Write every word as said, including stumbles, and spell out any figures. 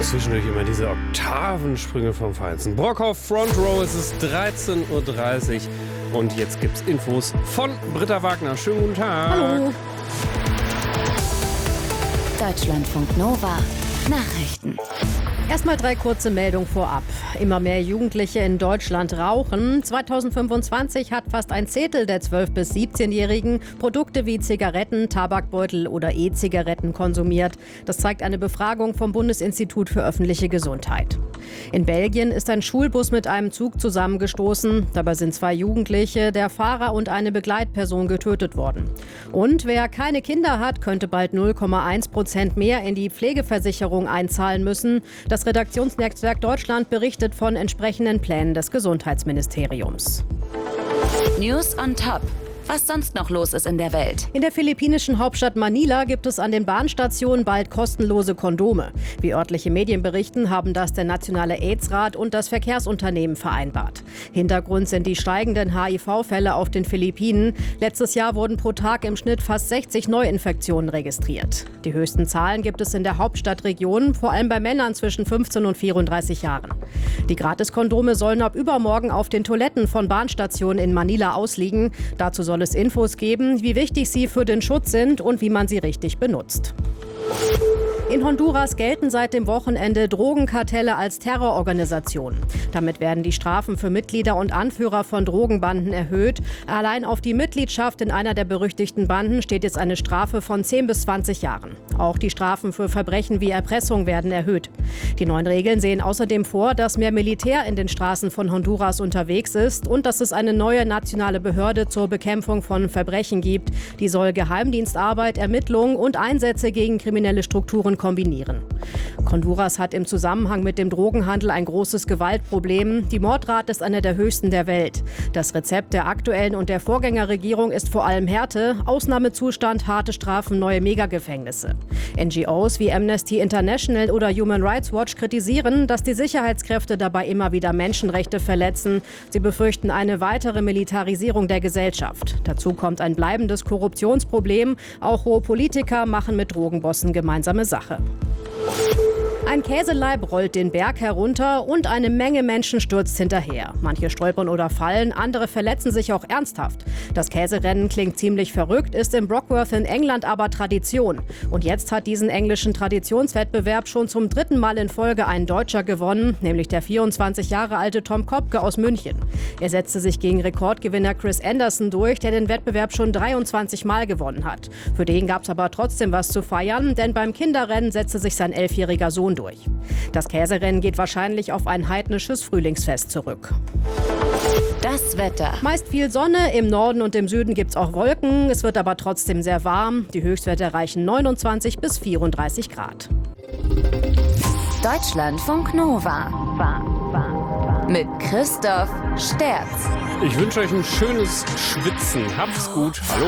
zwischendurch immer diese Oktavensprünge vom Feinsten. Brockhoff Front Row, es ist dreizehn Uhr dreißig und jetzt gibt's Infos von Britta Wagner. Schönen guten Tag. Hallo. Deutschlandfunk Nova Nachrichten. Erstmal drei kurze Meldungen vorab. Immer mehr Jugendliche in Deutschland rauchen. zweitausendfünfundzwanzig hat fast ein Zehntel der zwölf- bis siebzehnjährigen Produkte wie Zigaretten, Tabakbeutel oder E-Zigaretten konsumiert. Das zeigt eine Befragung vom Bundesinstitut für öffentliche Gesundheit. In Belgien ist ein Schulbus mit einem Zug zusammengestoßen. Dabei sind zwei Jugendliche, der Fahrer und eine Begleitperson getötet worden. Und wer keine Kinder hat, könnte bald null Komma eins Prozent mehr in die Pflegeversicherung einzahlen müssen. Das Redaktionsnetzwerk Deutschland berichtet von entsprechenden Plänen des Gesundheitsministeriums. News on Top. Was sonst noch los ist in der Welt. In der philippinischen Hauptstadt Manila gibt es an den Bahnstationen bald kostenlose Kondome. Wie örtliche Medien berichten, haben das der Nationale AIDS-Rat und das Verkehrsunternehmen vereinbart. Hintergrund sind die steigenden H I V-Fälle auf den Philippinen. Letztes Jahr wurden pro Tag im Schnitt fast sechzig Neuinfektionen registriert. Die höchsten Zahlen gibt es in der Hauptstadtregion, vor allem bei Männern zwischen fünfzehn und vierunddreißig Jahren. Die Gratiskondome sollen ab übermorgen auf den Toiletten von Bahnstationen in Manila ausliegen. Dazu soll es Infos geben, wie wichtig sie für den Schutz sind und wie man sie richtig benutzt. In Honduras gelten seit dem Wochenende Drogenkartelle als Terrororganisationen. Damit werden die Strafen für Mitglieder und Anführer von Drogenbanden erhöht. Allein auf die Mitgliedschaft in einer der berüchtigten Banden steht jetzt eine Strafe von zehn bis zwanzig Jahren. Auch die Strafen für Verbrechen wie Erpressung werden erhöht. Die neuen Regeln sehen außerdem vor, dass mehr Militär in den Straßen von Honduras unterwegs ist und dass es eine neue nationale Behörde zur Bekämpfung von Verbrechen gibt. Die soll Geheimdienstarbeit, Ermittlungen und Einsätze gegen kriminelle Strukturen kombinieren. Honduras hat im Zusammenhang mit dem Drogenhandel ein großes Gewaltproblem. Die Mordrate ist eine der höchsten der Welt. Das Rezept der aktuellen und der Vorgängerregierung ist vor allem Härte, Ausnahmezustand, harte Strafen, neue Megagefängnisse. N G Os wie Amnesty International oder Human Rights Watch kritisieren, dass die Sicherheitskräfte dabei immer wieder Menschenrechte verletzen. Sie befürchten eine weitere Militarisierung der Gesellschaft. Dazu kommt ein bleibendes Korruptionsproblem. Auch hohe Politiker machen mit Drogenbossen gemeinsame Sache. Ein Käseleib rollt den Berg herunter und eine Menge Menschen stürzt hinterher. Manche stolpern oder fallen, andere verletzen sich auch ernsthaft. Das Käserennen klingt ziemlich verrückt, ist in Brockworth in England aber Tradition. Und jetzt hat diesen englischen Traditionswettbewerb schon zum dritten Mal in Folge ein Deutscher gewonnen, nämlich der vierundzwanzig Jahre alte Tom Kopke aus München. Er setzte sich gegen Rekordgewinner Chris Anderson durch, der den Wettbewerb schon dreiundzwanzig Mal gewonnen hat. Für den gab es aber trotzdem was zu feiern, denn beim Kinderrennen setzte sich sein elfjähriger Sohn durch. Das Käserennen geht wahrscheinlich auf ein heidnisches Frühlingsfest zurück. Das Wetter. Meist viel Sonne, im Norden und im Süden gibt es auch Wolken. Es wird aber trotzdem sehr warm. Die Höchstwerte erreichen neunundzwanzig bis vierunddreißig Grad. Deutschlandfunk Nova. Mit Christoph Sterz. Ich wünsche euch ein schönes Schwitzen. Habt's gut. Hallo.